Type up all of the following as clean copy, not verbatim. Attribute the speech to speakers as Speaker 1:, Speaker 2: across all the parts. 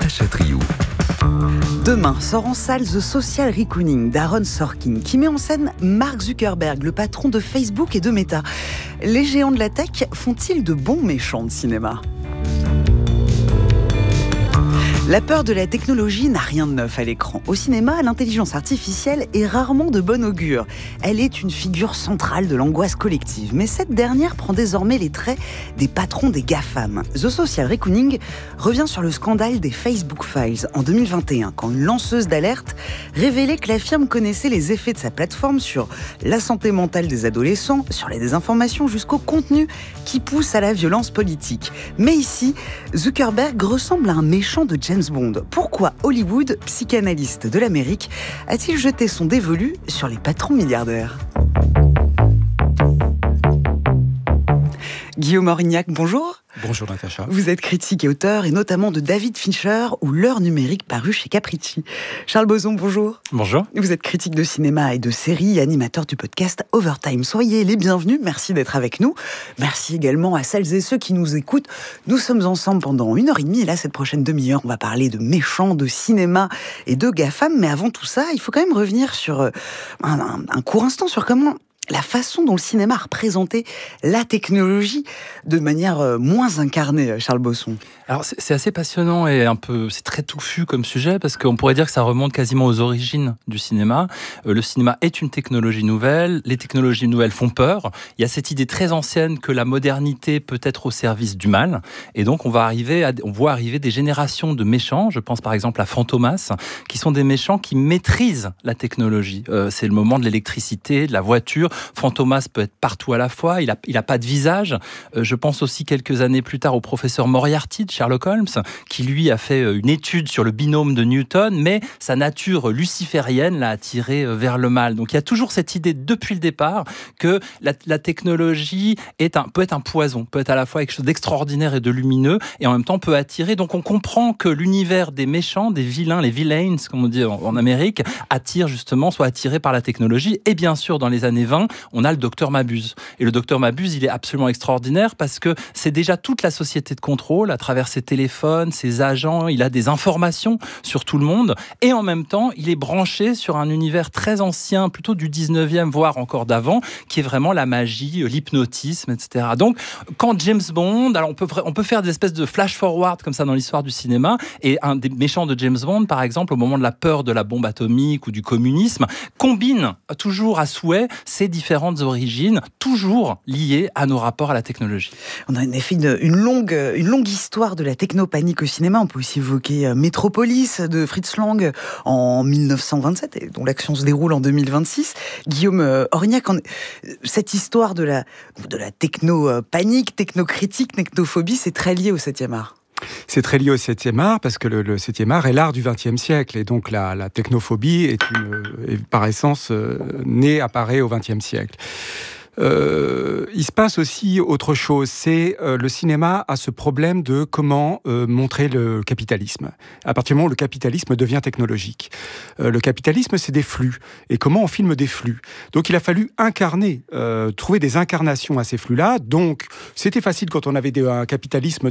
Speaker 1: Natacha Triou.
Speaker 2: Demain sort en salle The Social Reckoning d'Aaron Sorkin, qui met en scène Mark Zuckerberg, le patron de Facebook et de Meta. Les géants de la tech font-ils de bons méchants de cinéma ? La peur de la technologie n'a rien de neuf à l'écran. Au cinéma, l'intelligence artificielle est rarement de bon augure. Elle est une figure centrale de l'angoisse collective. Mais cette dernière prend désormais les traits des patrons des GAFAM. The Social Reckoning revient sur le scandale des Facebook Files en 2021, quand une lanceuse d'alerte révélait que la firme connaissait les effets de sa plateforme sur la santé mentale des adolescents, sur les désinformations jusqu'au contenu qui pousse à la violence politique. Mais ici, Zuckerberg ressemble à un méchant de James Bond. Pourquoi Hollywood, psychanalyste de l'Amérique, a-t-il jeté son dévolu sur les patrons milliardaires ? Guillaume Aurignac, bonjour.
Speaker 3: Bonjour Natacha.
Speaker 2: Vous êtes critique et auteur, et notamment de David Fincher ou L'heure numérique paru chez Capricci. Charles Boson, bonjour.
Speaker 3: Bonjour.
Speaker 2: Vous êtes critique de cinéma et de séries, animateur du podcast Overtime. Soyez les bienvenus, merci d'être avec nous. Merci également à celles et ceux qui nous écoutent. Nous sommes ensemble pendant 1h30, et là, cette prochaine demi-heure, on va parler de méchants, de cinéma et de GAFAM. Mais avant tout ça, il faut quand même revenir sur un court instant sur comment la façon dont le cinéma a représenté la technologie de manière moins incarnée, Charles Bosson.
Speaker 3: Alors c'est assez passionnant et c'est très touffu comme sujet, parce qu'on pourrait dire que ça remonte quasiment aux origines du cinéma. Le cinéma est une technologie nouvelle, les technologies nouvelles font peur. Il y a cette idée très ancienne que la modernité peut être au service du mal, et donc on voit arriver des générations de méchants. Je pense par exemple à Fantomas, qui sont des méchants qui maîtrisent la technologie. C'est le moment de l'électricité, de la voiture. Fantomas peut être partout à la fois, il a pas de visage. Je pense aussi quelques années plus tard au professeur Moriarty de Sherlock Holmes, qui lui a fait une étude sur le binôme de Newton, mais sa nature luciférienne l'a attiré vers le mal. Donc il y a toujours cette idée depuis le départ que la technologie peut être un poison, peut être à la fois quelque chose d'extraordinaire et de lumineux, et en même temps peut attirer. Donc on comprend que l'univers des méchants, des vilains, les villains, comme on dit en Amérique, soit attiré par la technologie. Et bien sûr, dans les années 20, on a le docteur Mabuse. Et le docteur Mabuse, il est absolument extraordinaire parce que c'est déjà toute la société de contrôle à travers ses téléphones, ses agents. Il a des informations sur tout le monde. Et en même temps, il est branché sur un univers très ancien, plutôt du 19e, voire encore d'avant, qui est vraiment la magie, l'hypnotisme, etc. Donc, quand James Bond, alors on peut faire des espèces de flash-forward comme ça dans l'histoire du cinéma, et un des méchants de James Bond, par exemple, au moment de la peur de la bombe atomique ou du communisme, combine toujours à souhait ces différentes origines, toujours liées à nos rapports à la technologie.
Speaker 2: On a en effet une longue histoire de la technopanique au cinéma. On peut aussi évoquer Metropolis de Fritz Lang en 1927, et dont l'action se déroule en 2026. Guillaume Aurignac, cette histoire de la technopanique, technocritique, technophobie, c'est très lié au 7e art.
Speaker 3: C'est très lié au 7e art, parce que le 7e art est l'art du 20e siècle, et donc la technophobie est par essence apparaît au 20e siècle. Il se passe aussi autre chose, c'est le cinéma a ce problème de comment montrer le capitalisme. À partir du moment où le capitalisme devient technologique. Le capitalisme, c'est des flux. Et comment on filme des flux ? Donc il a fallu trouver des incarnations à ces flux-là. Donc c'était facile quand on avait un capitalisme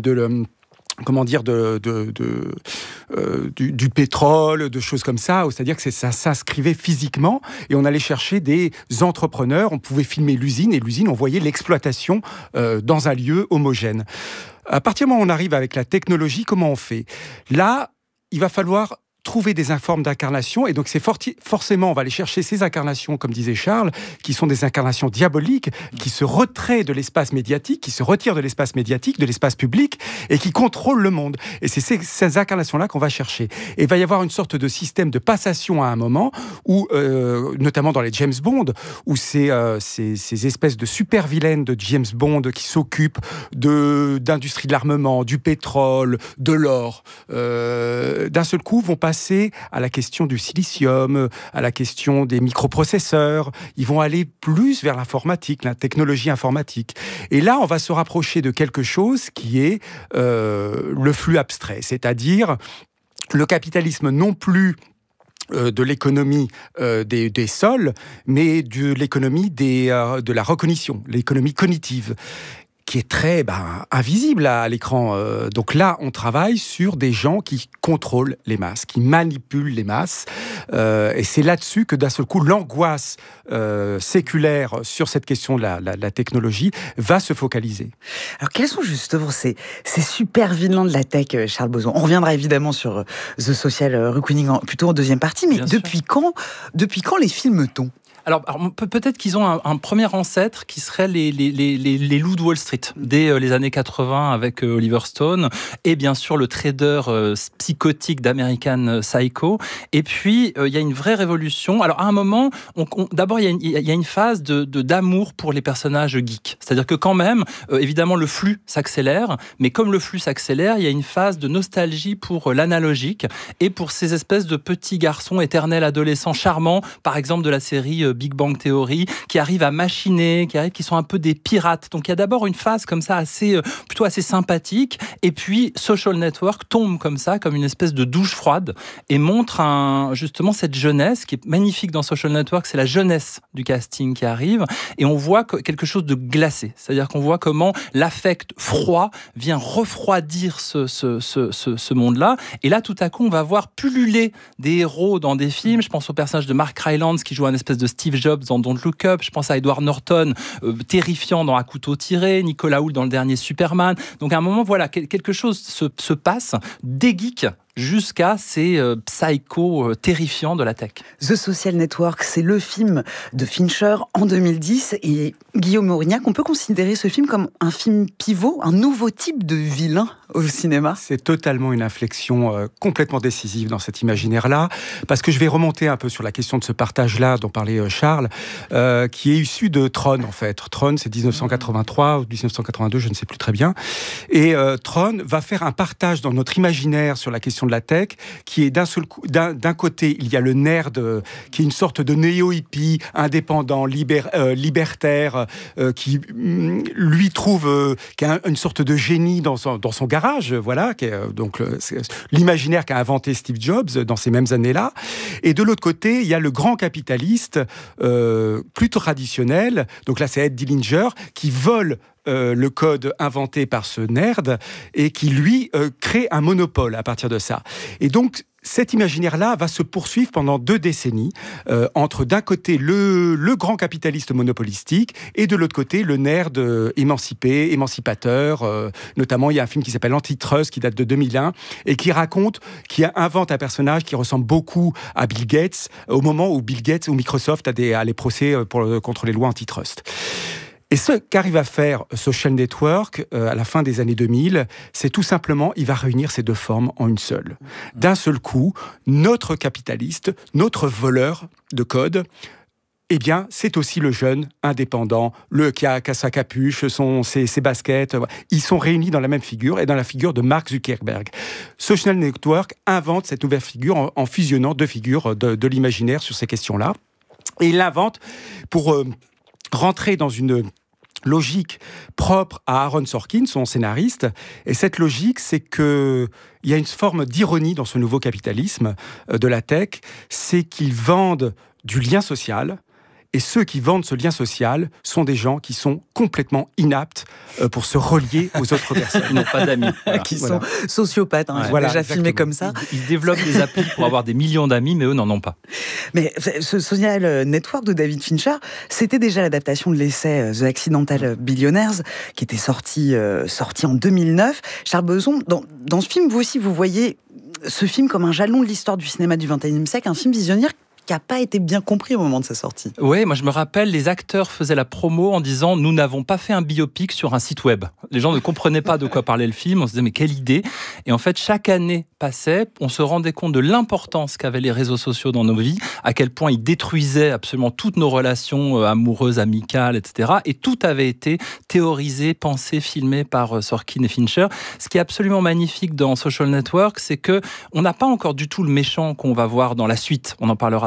Speaker 3: du pétrole, de choses comme ça, c'est-à-dire que ça s'inscrivait physiquement, et on allait chercher des entrepreneurs, on pouvait filmer l'usine, et l'usine, on voyait l'exploitation dans un lieu homogène. À partir du moment où on arrive avec la technologie, comment on fait ? Là, il va falloir trouver des formes d'incarnation, et donc c'est forcément, on va aller chercher ces incarnations, comme disait Charles, qui sont des incarnations diaboliques, qui se retirent de l'espace médiatique, de l'espace public, et qui contrôlent le monde. Et c'est ces incarnations-là qu'on va chercher. Et il va y avoir une sorte de système de passation à un moment, où, notamment dans les James Bond, où ces espèces de super-vilaines de James Bond qui s'occupent d'industrie de l'armement, du pétrole, de l'or, d'un seul coup vont passer à la question du silicium, à la question des microprocesseurs. Ils vont aller plus vers l'informatique, la technologie informatique. Et là, on va se rapprocher de quelque chose qui est le flux abstrait, c'est-à-dire le capitalisme non plus de l'économie des sols, mais de l'économie de la recognition, l'économie cognitive.
Speaker 1: qui est très invisible à l'écran. Donc là, on travaille sur des gens qui contrôlent les masses, qui manipulent les masses. Et c'est là-dessus que d'un seul coup, l'angoisse séculaire sur cette question de la technologie va se focaliser.
Speaker 2: Alors, quels sont justement ces super vilains de la tech, Charles Bozon? On reviendra évidemment sur The Social Reckoning plutôt en deuxième partie, mais depuis quand les filme-t-on?
Speaker 3: Alors peut-être qu'ils ont un premier ancêtre qui serait les loups de Wall Street dès les années 80 avec Oliver Stone et bien sûr le trader psychotique d'American Psycho. Et puis il y a une vraie révolution. Alors à un moment, d'abord il y a une phase d'amour pour les personnages geeks. C'est-à-dire que quand même, évidemment le flux s'accélère, mais comme le flux s'accélère, il y a une phase de nostalgie pour l'analogique et pour ces espèces de petits garçons éternels adolescents charmants, par exemple de la série Big Bang Theory, qui arrivent à machiner, qui sont un peu des pirates. Donc il y a d'abord une phase comme ça plutôt assez sympathique, et puis Social Network tombe comme ça, comme une espèce de douche froide, et montre justement cette jeunesse qui est magnifique dans Social Network. C'est la jeunesse du casting qui arrive, et on voit quelque chose de glacé. C'est-à-dire qu'on voit comment l'affect froid vient refroidir ce monde-là. Et là, tout à coup, on va voir pulluler des héros dans des films. Je pense au personnage de Mark Rylance qui joue un espèce de Steve Jobs dans Don't Look Up. Je pense à Edward Norton, terrifiant dans À couteau tiré, Nicolas Hoult dans le dernier Superman. Donc à un moment, voilà, quelque chose se passe des geeks jusqu'à ces psychos terrifiants de la tech.
Speaker 2: The Social Network, c'est le film de Fincher en 2010. Et Guillaume Aurignac, on peut considérer ce film comme un film pivot, un nouveau type de vilain au cinéma?
Speaker 1: C'est totalement une inflexion complètement décisive dans cet imaginaire-là, parce que je vais remonter un peu sur la question de ce partage-là dont parlait Charles, qui est issu de Tron, en fait. Tron, c'est 1983 ou 1982, je ne sais plus très bien. Et Tron va faire un partage dans notre imaginaire sur la question de la tech, qui est d'un côté, il y a le nerd, qui est une sorte de néo-hippie, indépendant, libertaire, qui lui trouve qu'il a une sorte de génie dans son garage, voilà, qui est, donc l'imaginaire qu'a inventé Steve Jobs dans ces mêmes années-là. Et de l'autre côté, il y a le grand capitaliste, plus traditionnel, donc là c'est Ed Dillinger, qui vole le code inventé par ce nerd et qui, lui, crée un monopole à partir de ça. Et donc, cet imaginaire-là va se poursuivre pendant 2 décennies, entre d'un côté le grand capitaliste monopolistique et de l'autre côté le nerd émancipateur. Notamment, il y a un film qui s'appelle Antitrust qui date de 2001 et qui invente un personnage qui ressemble beaucoup à Bill Gates au moment où Bill Gates ou Microsoft a les procès contre les lois antitrust. Et ce qu'arrive à faire Social Network à la fin des années 2000, c'est tout simplement, il va réunir ces 2 formes en une seule. D'un seul coup, notre capitaliste, notre voleur de code, eh bien, c'est aussi le jeune indépendant, qui a sa capuche, ses baskets. Ils sont réunis dans la même figure et dans la figure de Mark Zuckerberg. Social Network invente cette nouvelle figure en fusionnant 2 figures de l'imaginaire sur ces questions-là. Et il l'invente pour rentrer dans une logique propre à Aaron Sorkin, son scénariste. Et cette logique, c'est qu'il y a une forme d'ironie dans ce nouveau capitalisme de la tech, c'est qu'ils vendent du lien social. Et ceux qui vendent ce lien social sont des gens qui sont complètement inaptes pour se relier aux autres personnes.
Speaker 3: Ils n'ont pas d'amis.
Speaker 2: Voilà. Qui sont sociopathes, ils sont déjà filmés comme ça.
Speaker 3: Ils développent des applis pour avoir des millions d'amis, mais eux n'en ont pas.
Speaker 2: Mais ce Social Network de David Fincher, c'était déjà l'adaptation de l'essai The Accidental Billionaires, qui était sorti en 2009. Charles Bozon, dans ce film, vous aussi, vous voyez ce film comme un jalon de l'histoire du cinéma du XXIe siècle, un film visionnaire qui n'a pas été bien compris au moment de sa sortie.
Speaker 3: Oui, moi je me rappelle, les acteurs faisaient la promo en disant « Nous n'avons pas fait un biopic sur un site web ». Les gens ne comprenaient pas de quoi parlait le film, on se disait « Mais quelle idée !» Et en fait, chaque année passait, on se rendait compte de l'importance qu'avaient les réseaux sociaux dans nos vies, à quel point ils détruisaient absolument toutes nos relations amoureuses, amicales, etc. Et tout avait été théorisé, pensé, filmé par Sorkin et Fincher. Ce qui est absolument magnifique dans Social Network, c'est qu'on n'a pas encore du tout le méchant qu'on va voir dans la suite. On en parlera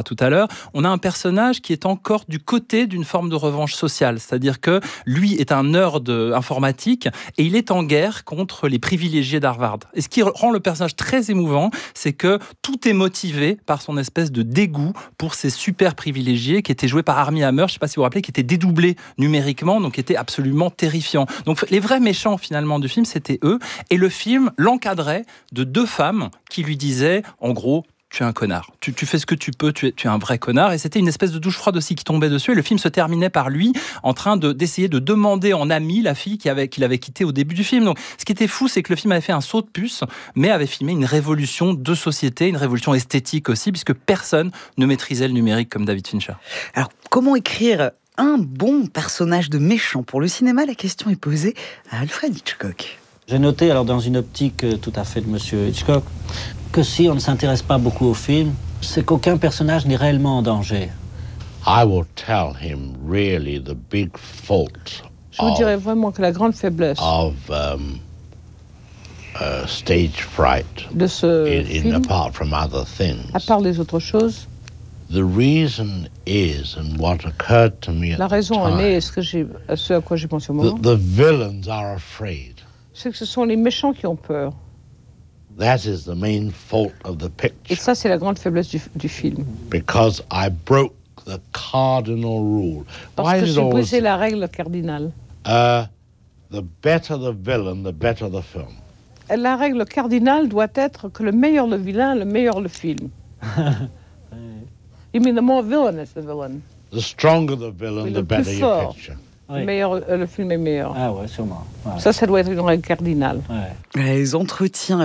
Speaker 3: tout à l'heure, on a un personnage qui est encore du côté d'une forme de revanche sociale. C'est-à-dire que lui est un nerd informatique et il est en guerre contre les privilégiés d'Harvard. Et ce qui rend le personnage très émouvant, c'est que tout est motivé par son espèce de dégoût pour ces super privilégiés qui étaient joués par Armie Hammer, je ne sais pas si vous vous rappelez, qui étaient dédoublés numériquement, donc qui étaient absolument terrifiants. Donc les vrais méchants finalement du film, c'était eux. Et le film l'encadrait de 2 femmes qui lui disaient, en gros, tu es un connard. Tu fais ce que tu peux, tu es un vrai connard. Et c'était une espèce de douche froide aussi qui tombait dessus. Et le film se terminait par lui en train d'essayer de demander en ami la fille qu'il avait quittée au début du film. Donc, ce qui était fou, c'est que le film avait fait un saut de puce, mais avait filmé une révolution de société, une révolution esthétique aussi, puisque personne ne maîtrisait le numérique comme David Fincher.
Speaker 2: Alors, comment écrire un bon personnage de méchant pour le cinéma? La question est posée à Alfred Hitchcock.
Speaker 4: J'ai noté, alors dans une optique tout à fait de Monsieur Hitchcock, que si on ne s'intéresse pas beaucoup au film, c'est qu'aucun personnage n'est réellement en danger.
Speaker 5: I will tell him really the big fault
Speaker 6: Je vous dirais vraiment que la grande faiblesse
Speaker 5: of stage fright,
Speaker 6: de ce film,
Speaker 5: apart from other things.
Speaker 6: à part les autres choses,
Speaker 5: The reason is, and what occurred to me at
Speaker 6: la raison
Speaker 5: the
Speaker 6: en est,
Speaker 5: time,
Speaker 6: ce à quoi j'ai pensé au moment,
Speaker 5: the villains are afraid.
Speaker 6: c'est que ce sont les méchants qui ont peur.
Speaker 5: That is the main fault of the
Speaker 6: Et
Speaker 5: picture,
Speaker 6: ça, c'est la grande faiblesse du film.
Speaker 5: because I broke the cardinal rule.
Speaker 6: Parce
Speaker 5: Why
Speaker 6: que
Speaker 5: is it
Speaker 6: j'ai
Speaker 5: always
Speaker 6: brisé la règle cardinale.
Speaker 5: the better the villain, the better the film?
Speaker 6: La règle cardinale doit être que le meilleur le vilain, le meilleur le film. You mean the more villainous the villain?
Speaker 5: The stronger the villain,
Speaker 6: Oui,
Speaker 5: the
Speaker 6: le plus
Speaker 5: better your
Speaker 6: fort.
Speaker 5: picture.
Speaker 4: Oui.
Speaker 6: Le film est meilleur.
Speaker 4: Ah ouais, sûrement. Ouais.
Speaker 6: Ça doit être une règle cardinale.
Speaker 4: Ouais.
Speaker 2: Les entretiens